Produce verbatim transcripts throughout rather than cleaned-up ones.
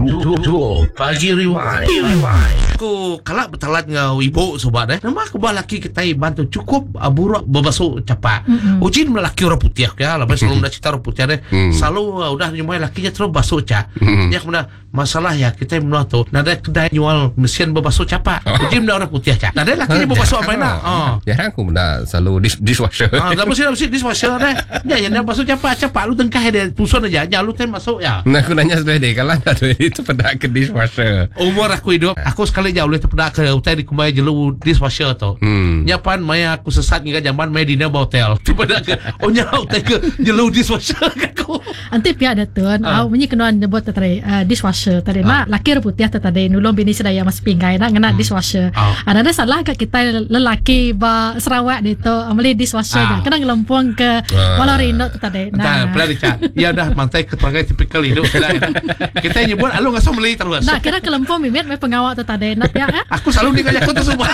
Jom Pagi Rewind. Aku kalak bertalat ngau ibu sobat eh. Nama aku laki kita bantu cukup aburuk berbasuh cepat. Mm-hmm. Ujin lelaki orang putih ya. Lepas selalu nak cerita orang putih deh. Mm. Selalu uh, udah nyumai lakinya terus basuh cak. Mm. Ya kemudian masalah ya kita menua tu. Nada kedai jual mesin berbasuh cepat. Ujin dah orang putih cak. Nada lakinya berbasuh apa nak? Oh. Ya aku dah selalu dis dishwasher. Ah, tak mesti mesti dishwasher deh. Ya yang dia basuh cepat cepat lu tengkah dia tusun aja. Ya lu ten masuk ya. Nah aku nanya sudah deh kalau ada itu pada ke dishwasher. Umur aku hidup, aku sekali jauh lepas pada ke hotel di kumai jelu dishwasher tu. Hmm. Nyapan maya aku sesat hingga zaman mai di nama hotel. Pada ke, oh nya hotel ke jelu dishwasher aku. Anti pihak datun, ah bunyi kenuan buat tadi dishwasher tadi mak laki putih tadi nulung bini sedaya mas pinggai nak ngena dishwasher. Ada ada salah ke kita lelaki ba Sarawak itu ambil dishwasher kan. Kena ngelempung ke Walarino tadi. Nah, pernah dicat. Ya dah mantai keterangan tipikal hidup. Kita nyebut alu ngasih beli terus. Nah, kira kelempung mimit mai pengawal tu tadi nak ya. Aku selalu dikajak aku tu semua.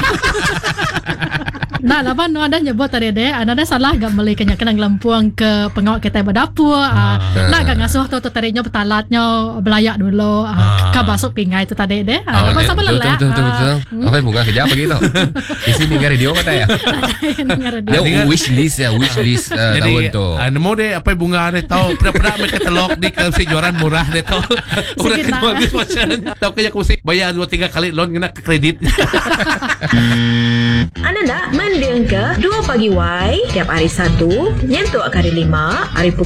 Nah, lapan nu ada nyebut tadi deh, ada salah gak beli kena kena ngelempuang ke pengawal kita berdapur. Ah, nah gak ngasuh tu tadinya betalatnya belayak dulu. Ah, ka basuk pingai tu tadi deh. Ah, apa sampai lelah. Betul betul betul. Apa bunga kerja begitu? Di sini dengar radio kata ya. Dia wish list ya, wish list tahun tu. Jadi, nemu deh apa bunga deh tahu pernah-pernah mereka telok di kejuaran murah deh tahu. Udah kedua dishwasher. Tahu kayak musik bayar dua tiga kali loan kena kredit. Anda nak mendeng ke dua pagi Y tiap hari Sabtu, nyentuk hari lima, hari